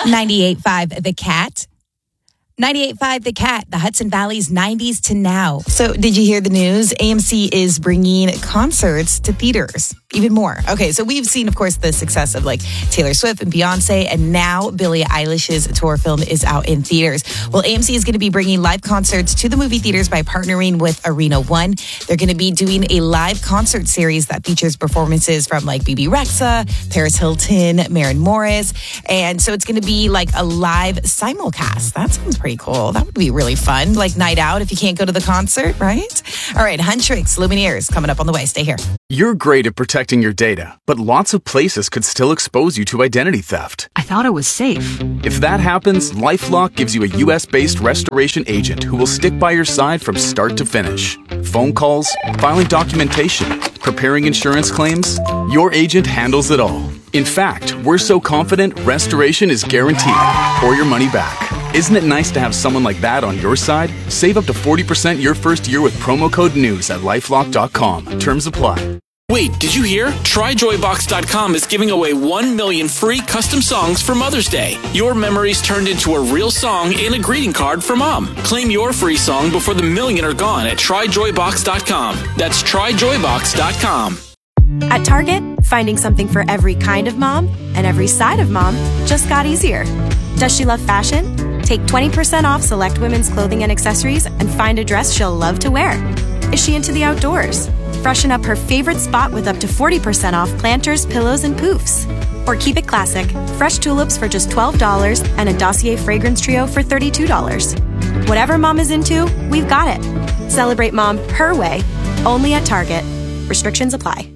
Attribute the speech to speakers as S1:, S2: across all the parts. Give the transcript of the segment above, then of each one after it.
S1: 98.5 The Cat. 98.5 The Cat, the Hudson Valley's 90s to now. So did you hear the news? AMC is bringing concerts to theaters. Even more. Okay, so we've seen, of course, the success of like Taylor Swift and Beyonce, and now Billie Eilish's tour film is out in theaters. Well, AMC is going to be bringing live concerts to the movie theaters by partnering with Arena One. They're going to be doing a live concert series that features performances from like BB Rexa, Paris Hilton, Maren Morris, and so it's going to be like a live simulcast. That sounds pretty cool. That would be really fun, like night out if you can't go to the concert, right? All right, Huntrix Lumineers coming up on the way. Stay here.
S2: You're great at protecting your data, but lots of places could still expose you to identity theft.
S3: I thought it was safe.
S2: If that happens, LifeLock gives you a US-based restoration agent who will stick by your side from start to finish. Phone calls, filing documentation, preparing insurance claims, your agent handles it all. In fact, we're so confident restoration is guaranteed or your money back. Isn't it nice to have someone like that on your side? Save up to 40% your first year with promo code NEWS at LifeLock.com. Terms apply.
S4: Wait, did you hear? TryJoyBox.com is giving away 1 million free custom songs for Mother's Day. Your memories turned into a real song and a greeting card for Mom. Claim your free song before the million are gone at TryJoyBox.com. That's TryJoyBox.com.
S5: At Target, finding something for every kind of mom and every side of mom just got easier. Does she love fashion? Take 20% off select women's clothing and accessories and find a dress she'll love to wear. Is she into the outdoors? Freshen up her favorite spot with up to 40% off planters, pillows, and poofs. Or keep it classic. Fresh tulips for just $12 and a Dossier fragrance trio for $32. Whatever mom is into, we've got it. Celebrate mom her way, only at Target. Restrictions apply.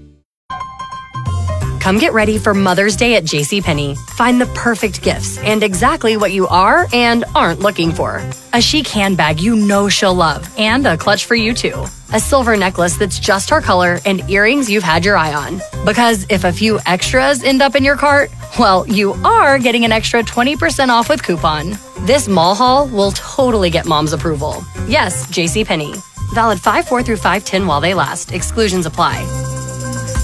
S6: Come get ready for Mother's Day at JCPenney. Find the perfect gifts and exactly what you are and aren't looking for. A chic handbag you know she'll love and a clutch for you too. A silver necklace that's just her color and earrings you've had your eye on. Because if a few extras end up in your cart, well, you are getting an extra 20% off with coupon. This mall haul will totally get mom's approval. Yes, JCPenney. Valid 5/4 through 5/10 while they last. Exclusions apply.